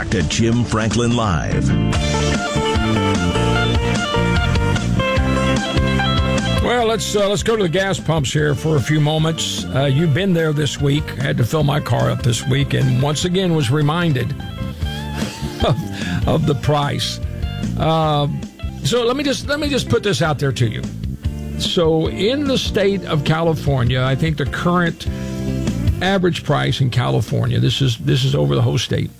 back to Jim Franklin Live. Well, let's go to the gas pumps here for a few moments. You've been there this week. I had to fill my car up this week, and once again was reminded of the price. So let me just put this out there to you. So in the state of California, I think the current average price in California, this is over the whole state,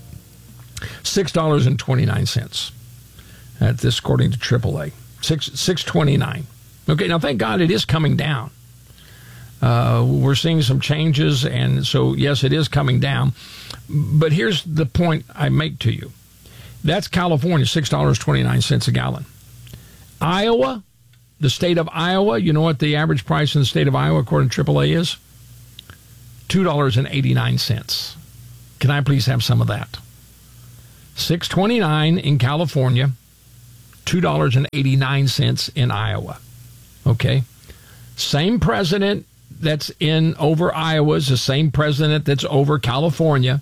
$6.29. This according to AAA, $6.29. Okay, now thank God it is coming down. We're seeing some changes, and so yes, it is coming down. But here's the point I make to you. That's California, $6.29 a gallon. Iowa, the state of Iowa, you know what the average price in the state of Iowa according to AAA is? $2.89. Can I please have some of that? $6.29 in California, $2.89 in Iowa. Okay? Same president that's over Iowa is the same president that's over California.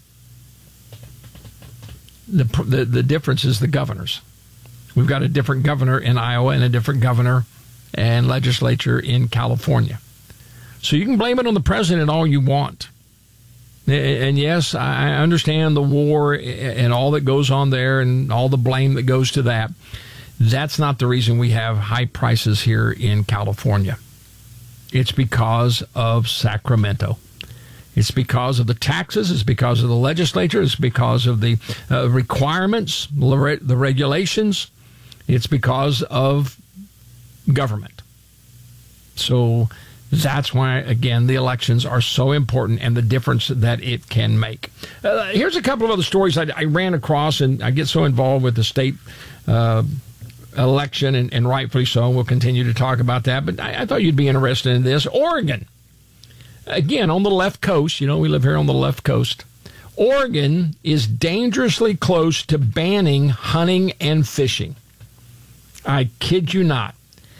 The difference is the governors. We've got a different governor in Iowa and a different governor and legislature in California. So you can blame it on the president all you want. And yes, I understand the war and all that goes on there and all the blame that goes to that. That's not the reason we have high prices here in California. It's because of Sacramento. It's because of the taxes. It's because of the legislature. It's because of the requirements, the regulations. It's because of government. So that's why, again, the elections are so important and the difference that it can make. Here's a couple of other stories I ran across, and I get so involved with the state election, and rightfully so. We'll continue to talk about that, but I thought you'd be interested in this. Oregon, again, on the left coast. You know, we live here on the left coast. Oregon is dangerously close to banning hunting and fishing. I kid you not.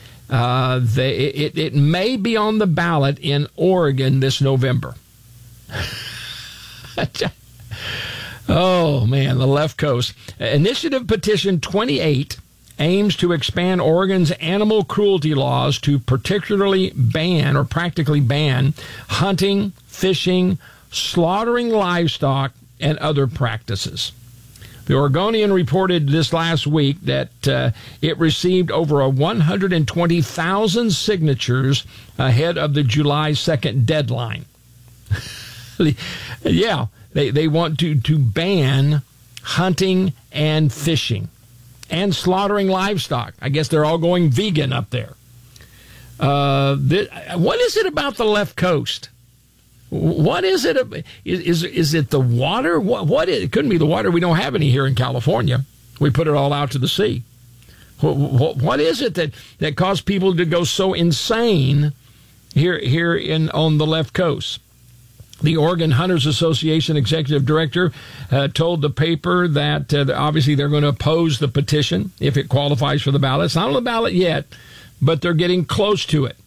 It may be on the ballot in Oregon this November. Oh, man, the left coast. Initiative Petition 28 aims to expand Oregon's animal cruelty laws to particularly ban or practically ban hunting, fishing, slaughtering livestock, and other practices. The Oregonian reported this last week that it received over 120,000 signatures ahead of the July 2nd deadline. Yeah, they want to ban hunting and fishing and slaughtering livestock. I guess they're all going vegan up there. What is it about the left coast? What is it? Is it the water? What it couldn't be the water. We don't have any here in California. We put it all out to the sea. What is it that caused people to go so insane here on the left coast? The Oregon Hunters Association executive director told the paper that obviously they're going to oppose the petition if it qualifies for the ballot. It's not on the ballot yet, but they're getting close to it.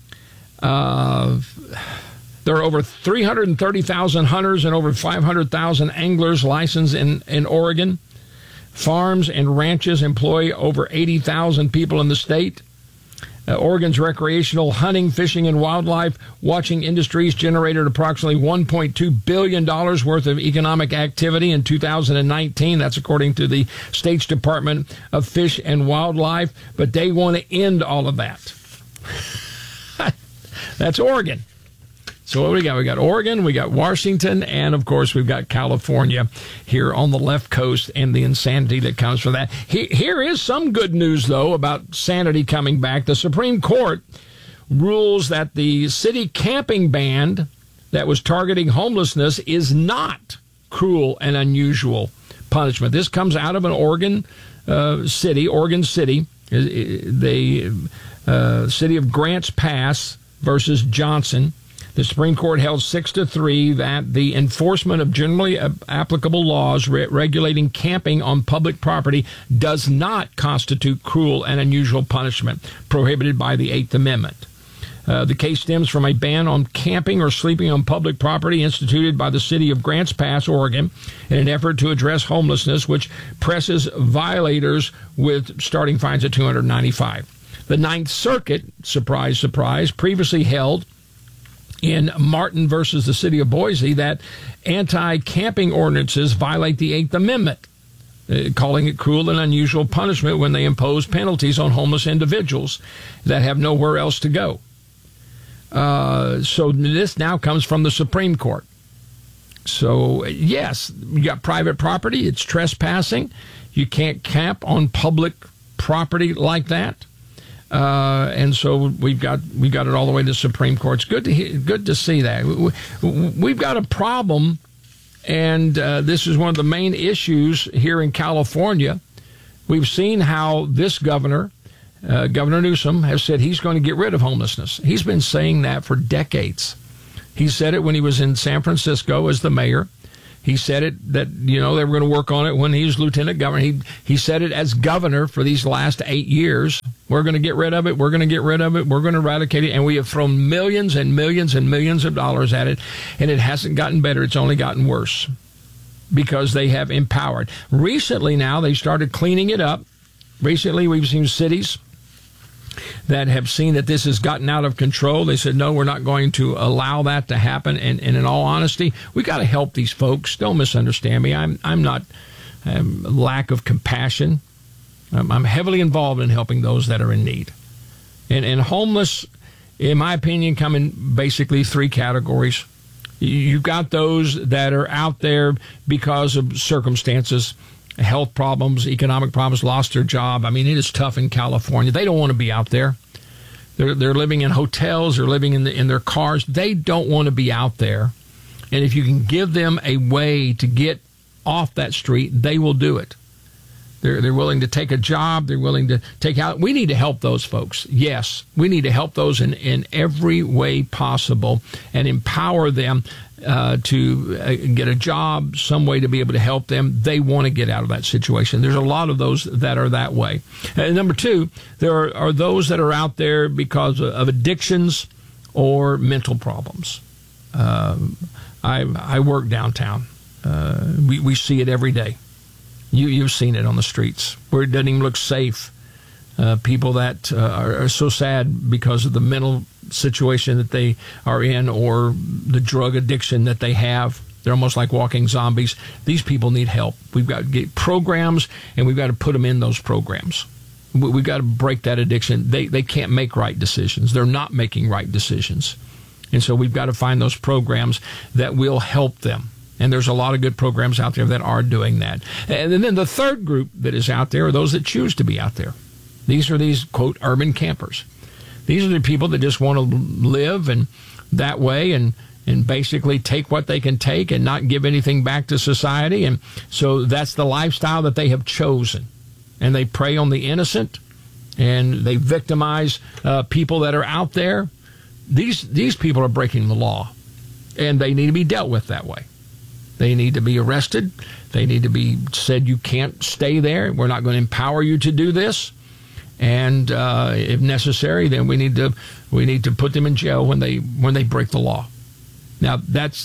There are over 330,000 hunters and over 500,000 anglers licensed in Oregon. Farms and ranches employ over 80,000 people in the state. Oregon's recreational hunting, fishing, and wildlife watching industries generated approximately $1.2 billion worth of economic activity in 2019. That's according to the state's Department of Fish and Wildlife. But they want to end all of that. That's Oregon. So what do we got? We got Oregon, we got Washington, and, of course, we've got California here on the left coast and the insanity that comes from that. Here is some good news, though, about sanity coming back. The Supreme Court rules that the city camping ban that was targeting homelessness is not cruel and unusual punishment. This comes out of an Oregon City, the city of Grants Pass versus Johnson. The Supreme Court held 6-3 that the enforcement of generally applicable laws regulating camping on public property does not constitute cruel and unusual punishment prohibited by the Eighth Amendment. The case stems from a ban on camping or sleeping on public property instituted by the city of Grants Pass, Oregon, in an effort to address homelessness, which presses violators with starting fines of $295. The Ninth Circuit, surprise, surprise, previously held in Martin versus the city of Boise that anti-camping ordinances violate the Eighth Amendment, calling it cruel and unusual punishment when they impose penalties on homeless individuals that have nowhere else to go. So this now comes from the Supreme Court. So, yes, you got private property. It's trespassing. You can't camp on public property like that. And so we got it all the way to the Supreme Court. It's good to see that. We've got a problem, and this is one of the main issues here in California. We've seen how this governor, Governor Newsom, has said he's going to get rid of homelessness. He's been saying that for decades. He said it when he was in San Francisco as the mayor. He said it that, they were going to work on it when he was lieutenant governor. He said it as governor for these last 8 years. We're going to get rid of it. We're going to get rid of it. We're going to eradicate it. And we have thrown millions and millions and millions of dollars at it, and it hasn't gotten better. It's only gotten worse because they have empowered. Recently now, they started cleaning it up. Recently, we've seen cities that have seen that this has gotten out of control. They said, no, we're not going to allow that to happen. And in all honesty, we got to help these folks. Don't misunderstand me. I'm not lack of compassion. I'm heavily involved in helping those that are in need. And homeless, in my opinion, come in basically three categories. You've got those that are out there because of circumstances, health problems, economic problems, lost their job. I mean, it is tough in California. They don't want to be out there. They're living in hotels. They're living in their cars. They don't want to be out there. And if you can give them a way to get off that street, they will do it. They're willing to take a job. They're willing to take out. We need to help those folks. Yes, we need to help those in every way possible and empower them to get a job, some way to be able to help them. They want to get out of that situation. There's a lot of those that are that way. And number two, there are those that are out there because of addictions or mental problems. I work downtown. We see it every day. You've seen it on the streets where it doesn't even look safe. People that are so sad because of the mental situation that they are in or the drug addiction that they have. They're almost like walking zombies. These people need help. We've got to get programs, and we've got to put them in those programs. We've got to break that addiction. They can't make right decisions. They're not making right decisions. And so we've got to find those programs that will help them. And there's a lot of good programs out there that are doing that. And then the third group that is out there are those that choose to be out there. These are these, quote, urban campers. These are the people that just want to live and that way and basically take what they can take and not give anything back to society. And so that's the lifestyle that they have chosen. And they prey on the innocent and they victimize people that are out there. These people are breaking the law, and they need to be dealt with that way. They need to be arrested. They need to be said, you can't stay there. We're not going to empower you to do this. And if necessary, then we need to put them in jail when they break the law. Now, that's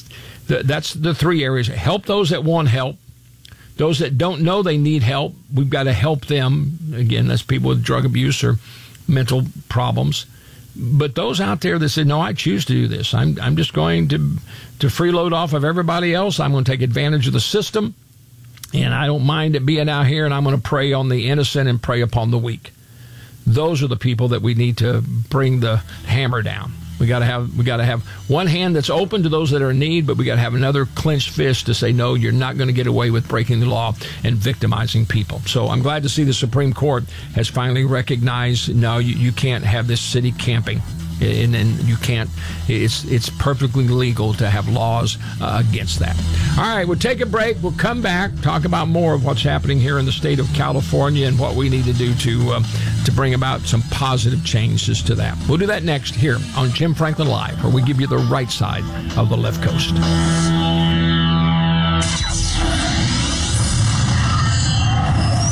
the three areas. Help those that want help. Those that don't know they need help, we've got to help them. Again, that's people with drug abuse or mental problems. But those out there that say, no, I choose to do this. I'm just going to freeload off of everybody else. I'm going to take advantage of the system. And I don't mind it being out here, and I'm going to prey on the innocent and prey upon the weak. Those are the people that we need to bring the hammer down. We got to have one hand that's open to those that are in need, but we got to have another clenched fist to say, no, you're not going to get away with breaking the law and victimizing people. So I'm glad to see the Supreme Court has finally recognized, no, you can't have this city camping. And you can't. It's perfectly legal to have laws against that. All right, we'll take a break. We'll come back, talk about more of what's happening here in the state of California and what we need to do to bring about some positive changes to that. We'll do that next here on Jim Franklin Live, where we give you the right side of the left coast.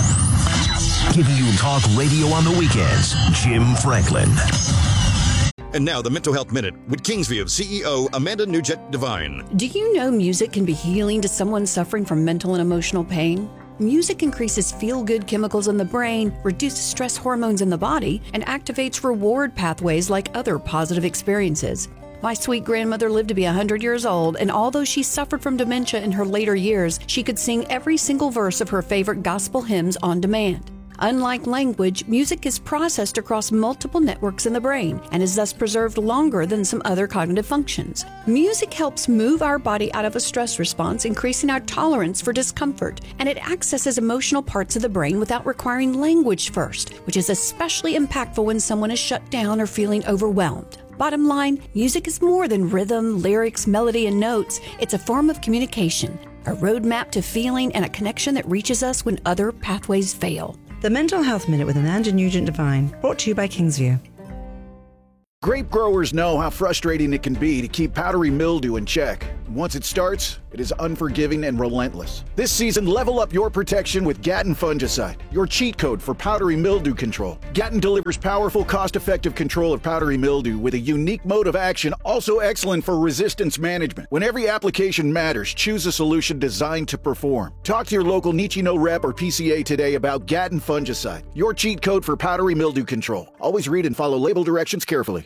Giving you talk radio on the weekends, Jim Franklin. And now the Mental Health Minute with Kingsview CEO Amanda Nugent Devine. Do you know music can be healing to someone suffering from mental and emotional pain? Music increases feel-good chemicals in the brain, reduces stress hormones in the body, and activates reward pathways like other positive experiences. My sweet grandmother lived to be 100 years old, and although she suffered from dementia in her later years, she could sing every single verse of her favorite gospel hymns on demand. Unlike language, music is processed across multiple networks in the brain and is thus preserved longer than some other cognitive functions. Music helps move our body out of a stress response, increasing our tolerance for discomfort, and it accesses emotional parts of the brain without requiring language first, which is especially impactful when someone is shut down or feeling overwhelmed. Bottom line, music is more than rhythm, lyrics, melody, and notes. It's a form of communication, a roadmap to feeling, and a connection that reaches us when other pathways fail. The Mental Health Minute with Amanda Nugent Devine, brought to you by Kingsview. Grape growers know how frustrating it can be to keep powdery mildew in check. Once it starts, it is unforgiving and relentless. This season, level up your protection with Gatton Fungicide, your cheat code for powdery mildew control. Gatton delivers powerful, cost-effective control of powdery mildew with a unique mode of action, also excellent for resistance management. When every application matters, choose a solution designed to perform. Talk to your local Nichino rep or PCA today about Gatton Fungicide, your cheat code for powdery mildew control. Always read and follow label directions carefully.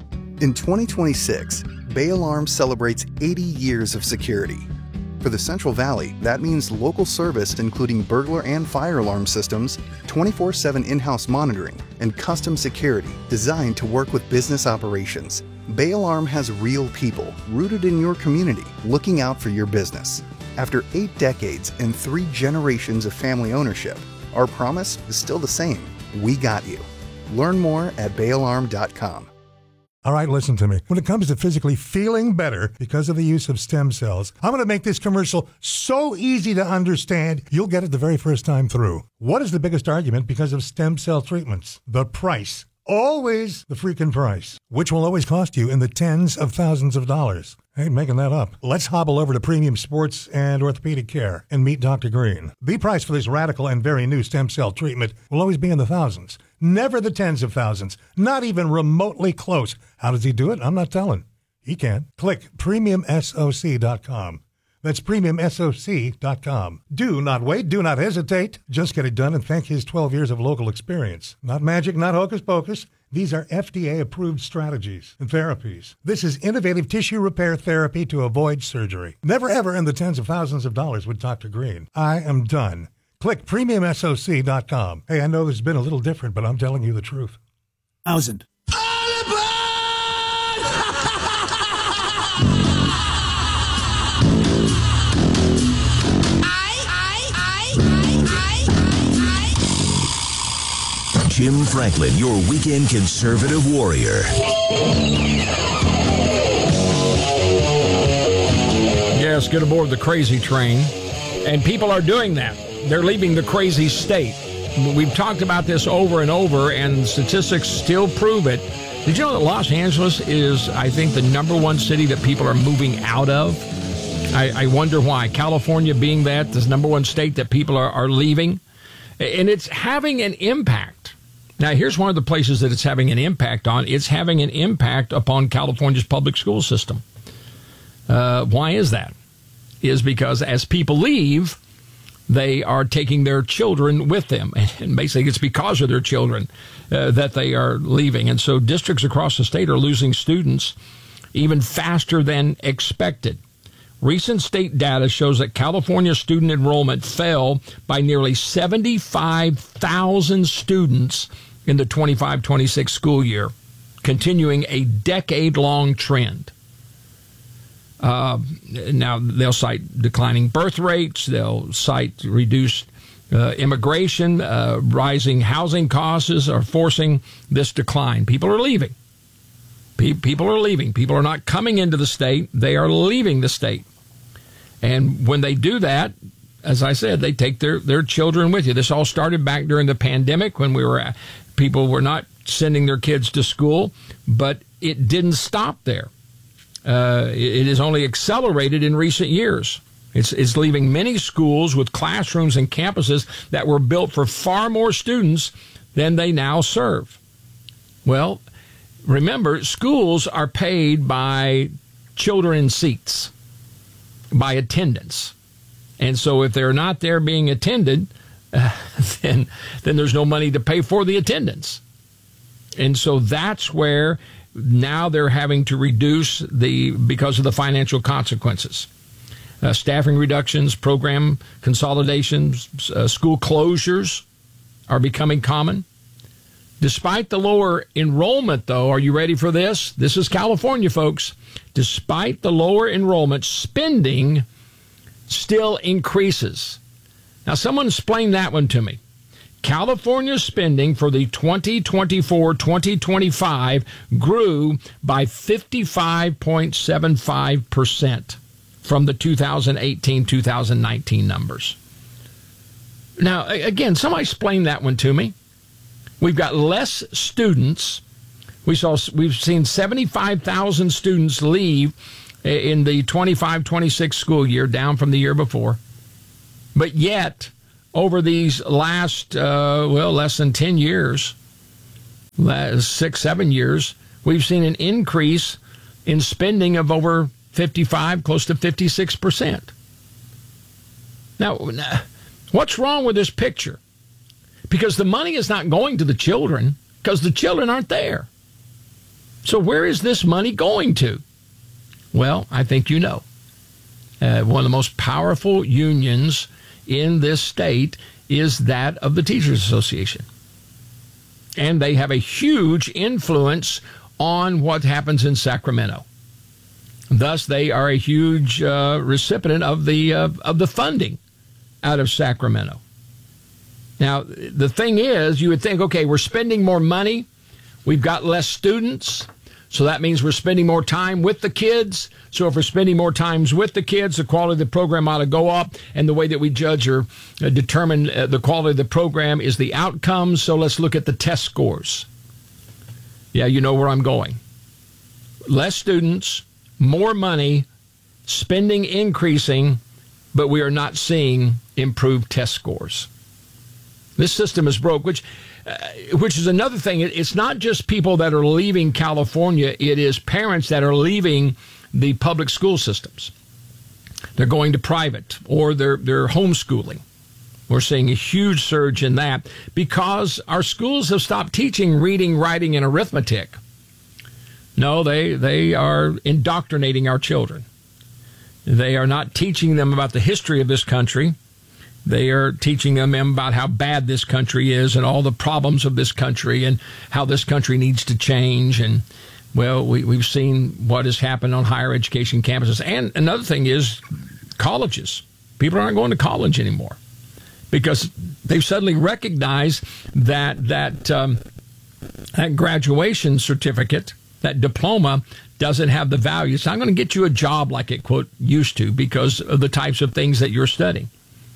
In 2026, Bay Alarm celebrates 80 years of security. For the Central Valley, that means local service including burglar and fire alarm systems, 24/7 in-house monitoring, and custom security designed to work with business operations. Bay Alarm has real people rooted in your community looking out for your business. After 8 decades and 3 generations of family ownership, our promise is still the same. We got you. Learn more at bayalarm.com. All right, listen to me. When it comes to physically feeling better because of the use of stem cells, I'm going to make this commercial so easy to understand, you'll get it the very first time through. What is the biggest argument because of stem cell treatments? The price. Always the freaking price, which will always cost you in the tens of thousands of dollars. I ain't making that up. Let's hobble over to Premium Sports and Orthopedic Care and meet Dr. Green. The price for this radical and very new stem cell treatment will always be in the thousands. Never the tens of thousands. Not even remotely close. How does he do it? I'm not telling. He can. Click PremiumSoc.com. That's PremiumSoc.com. Do not wait. Do not hesitate. Just get it done and thank his 12 years of local experience. Not magic, not hocus pocus. These are FDA-approved strategies and therapies. This is innovative tissue repair therapy to avoid surgery. Never ever in the tens of thousands of dollars with Dr. Green. I am done. Click PremiumSoc.com. Hey, I know this has been a little different, but I'm telling you the truth. 1,000. Jim Franklin, your weekend conservative warrior. Yes, get aboard the crazy train. And people are doing that. They're leaving the crazy state. We've talked about this over and over, and statistics still prove it. Did you know that Los Angeles is, I think, the #1 city that people are moving out of? I wonder why. California being that, the #1 state that people are leaving. And it's having an impact. Now, here's one of the places that it's having an impact on. It's having an impact upon California's public school system. Why is that? Is because as people leave, they are taking their children with them. And basically, it's because of their children that they are leaving. And so districts across the state are losing students even faster than expected. Recent state data shows that California student enrollment fell by nearly 75,000 students in the 25-26 school year, continuing a decade-long trend. Now, they'll cite declining birth rates. They'll cite reduced immigration. Rising housing costs are forcing this decline. People are leaving. People are leaving. People are not coming into the state. They are leaving the state. And when they do that, as I said, they take their children with you. This all started back during the pandemic when people were not sending their kids to school, but it didn't stop there. It has only accelerated in recent years. It's leaving many schools with classrooms and campuses that were built for far more students than they now serve. Well, remember, schools are paid by children in seats, by attendance. And so if they're not there being attended, then there's no money to pay for the attendance. And so that's where now they're having to reduce because of the financial consequences. Staffing reductions, program consolidations, school closures are becoming common. Despite the lower enrollment, though, are you ready for this? This is California, folks. Despite the lower enrollment, spending still increases. Now, someone explain that one to me. California's spending for the 2024-2025 grew by 55.75% from the 2018-2019 numbers. Now, again, somebody explain that one to me. We've got less students. We've seen 75,000 students leave in the 25-26 school year, down from the year before. But yet, over these last, less than 10 years, 6-7 years, we've seen an increase in spending of over 55, close to 56%. Now, what's wrong with this picture? Because the money is not going to the children, because the children aren't there. So where is this money going to? Well, I think you know. One of the most powerful unions in this state is that of the Teachers Association. And they have a huge influence on what happens in Sacramento. Thus, they are a huge recipient of the funding out of Sacramento. Now, the thing is, you would think, okay, we're spending more money. We've got less students. So that means we're spending more time with the kids. So if we're spending more time with the kids, the quality of the program ought to go up. And the way that we judge or determine the quality of the program is the outcomes. So let's look at the test scores. Yeah, you know where I'm going. Less students, more money, spending increasing, but we are not seeing improved test scores. This system is broke, which is another thing. It's not just people that are leaving California. It is parents that are leaving the public school systems. They're going to private, or they're homeschooling. We're seeing a huge surge in that because our schools have stopped teaching reading, writing, and arithmetic. No, they are indoctrinating our children. They are not teaching them about the history of this country. They are teaching them about how bad this country is and all the problems of this country and how this country needs to change. And, well, we've seen what has happened on higher education campuses. And another thing is colleges. People aren't going to college anymore because they've suddenly recognized that graduation certificate, that diploma, doesn't have the value. It's not going to get you a job like it, quote, used to because of the types of things that you're studying.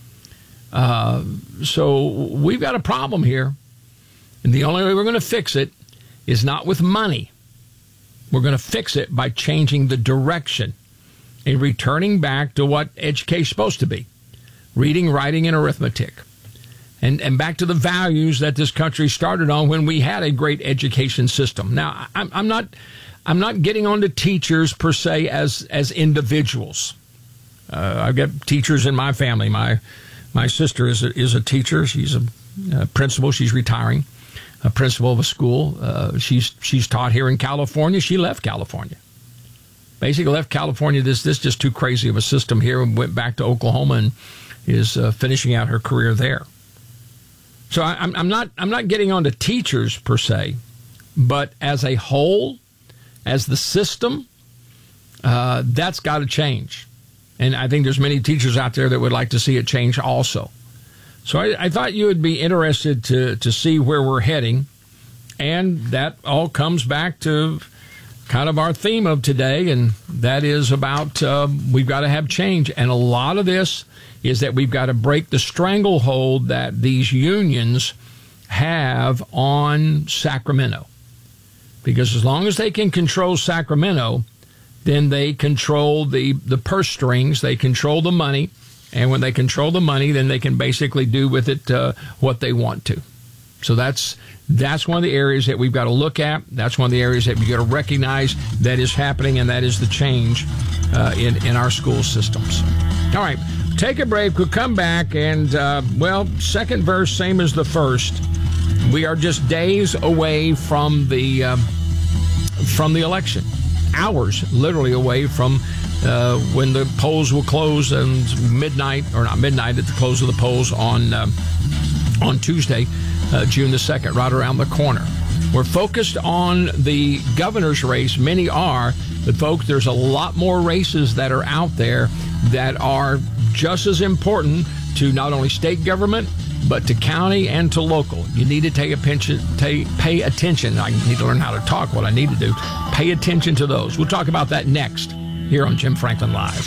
So we've got a problem here. And the only way we're going to fix it is not with money. We're going to fix it by changing the direction and returning back to what education is supposed to be. Reading, writing, and arithmetic. And back to the values that this country started on when we had a great education system. Now, I'm not getting on to teachers per se as individuals. I've got teachers in my family. My sister is a teacher. She's a principal. She's retiring, a principal of a school. She's taught here in California. She left California. Basically left California. This just too crazy of a system here, and went back to Oklahoma and is finishing out her career there. So I'm not getting on to teachers per se, but as a whole, as the system, that's got to change. And I think there's many teachers out there that would like to see it change also. So I thought you would be interested to see where we're heading. And that all comes back to kind of our theme of today, and that is about we've got to have change. And a lot of this is that we've got to break the stranglehold that these unions have on Sacramento. Because as long as they can control Sacramento, then they control the purse strings, they control the money, and when they control the money, then they can basically do with it what they want to. So that's one of the areas that we've got to look at. That's one of the areas that we've got to recognize that is happening, and that is the change in our school systems. All right, take a break. We'll come back, and, second verse, same as the first. We are just days away from the election. Hours, literally, away from when the polls will close and midnight, or not midnight, at the close of the polls on Tuesday, June the 2nd, right around the corner. We're focused on the governor's race. Many are, but folks, there's a lot more races that are out there that are just as important to not only state government, but to county and to local. You need to pay attention. I need to learn how to talk, what I need to do. Pay attention to those. We'll talk about that next here on Jim Franklin Live.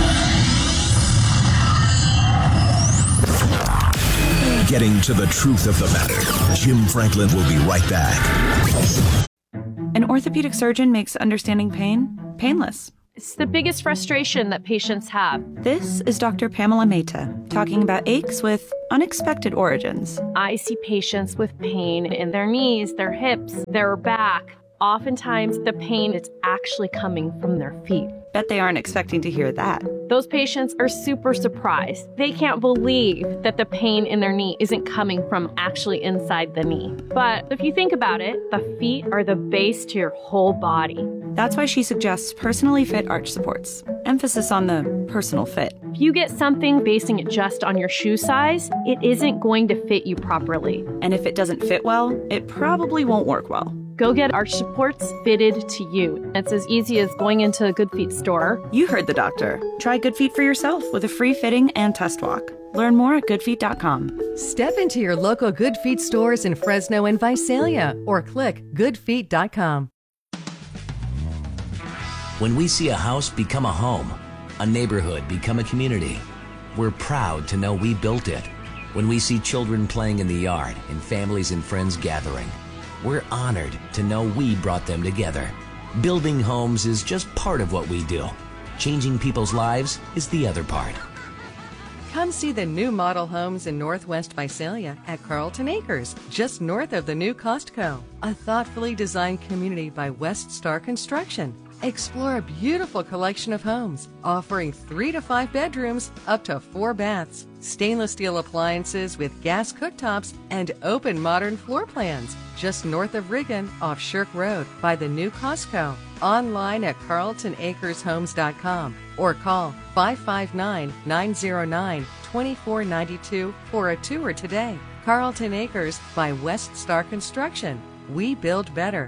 Getting to the truth of the matter. Jim Franklin will be right back. An orthopedic surgeon makes understanding pain painless. It's the biggest frustration that patients have. This is Dr. Pamela Mehta talking about aches with unexpected origins. I see patients with pain in their knees, their hips, their back. Oftentimes, the pain is actually coming from their feet. Bet they aren't expecting to hear that. Those patients are super surprised. They can't believe that the pain in their knee isn't coming from actually inside the knee. But if you think about it, the feet are the base to your whole body. That's why she suggests personally fit arch supports. Emphasis on the personal fit. If you get something basing it just on your shoe size, it isn't going to fit you properly. And if it doesn't fit well, it probably won't work well. Go get arch supports fitted to you. It's as easy as going into a Good Feet store. You heard the doctor. Try Good Feet for yourself with a free fitting and test walk. Learn more at goodfeet.com. Step into your local Good Feet stores in Fresno and Visalia or click goodfeet.com. When we see a house become a home, a neighborhood become a community, we're proud to know we built it. When we see children playing in the yard and families and friends gathering, we're honored to know we brought them together. Building homes is just part of what we do. Changing people's lives is the other part. Come see the new model homes in Northwest Visalia at Carlton Acres, just north of the new Costco. A thoughtfully designed community by West Star Construction. Explore a beautiful collection of homes, offering 3 to 5 bedrooms, up to 4 baths, stainless steel appliances with gas cooktops, and open modern floor plans. Just north of Riggin, off Shirk Road, by the new Costco. Online at carltonacreshomes.com or call 559-909-2492 for a tour today. Carlton Acres by West Star Construction. We build better.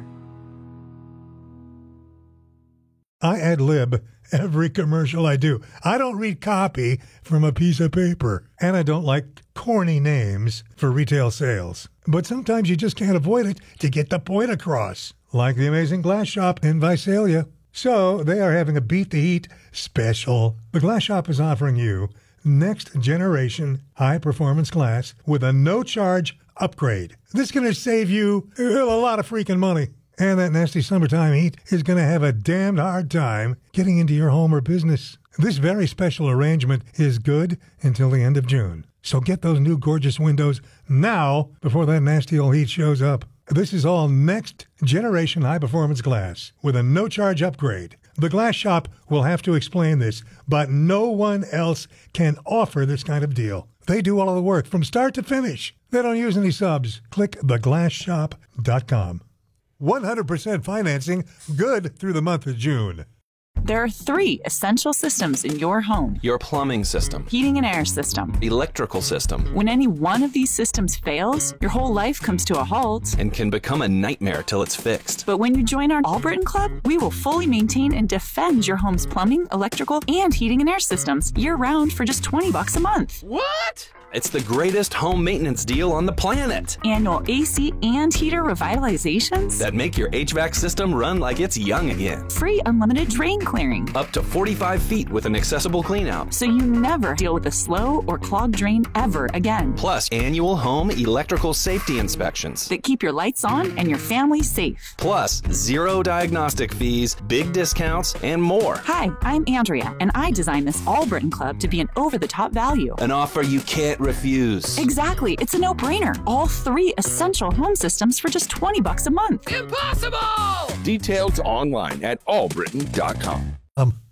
I ad-lib every commercial I do. I don't read copy from a piece of paper. And I don't like corny names for retail sales. But sometimes you just can't avoid it to get the point across. Like the amazing Glass Shop in Visalia. So they are having a Beat the Heat special. The Glass Shop is offering you next generation high-performance glass with a no-charge upgrade. This is going to save you a lot of freaking money. And that nasty summertime heat is going to have a damned hard time getting into your home or business. This very special arrangement is good until the end of June. So get those new gorgeous windows now before that nasty old heat shows up. This is all next generation high-performance glass with a no-charge upgrade. The Glass Shop will have to explain this, but no one else can offer this kind of deal. They do all of the work from start to finish. They don't use any subs. Click theglassshop.com. 100% financing, good through the month of June. There are 3 essential systems in your home. Your plumbing system. Heating and air system. Electrical system. When any one of these systems fails, your whole life comes to a halt. And can become a nightmare till it's fixed. But when you join our Albritton Club, we will fully maintain and defend your home's plumbing, electrical, and heating and air systems year-round for just $20 a month. What? It's the greatest home maintenance deal on the planet. Annual AC and heater revitalizations that make your HVAC system run like it's young again. Free unlimited drain clearing. Up to 45 feet with an accessible cleanout. So you never deal with a slow or clogged drain ever again. Plus annual home electrical safety inspections that keep your lights on and your family safe. Plus 0 diagnostic fees, big discounts, and more. Hi, I'm Andrea, and I designed this Albritton Club to be an over-the-top value. An offer you can't refuse. Exactly. It's a no-brainer. All 3 essential home systems for just $20 a month. Impossible! Details online at allbritain.com.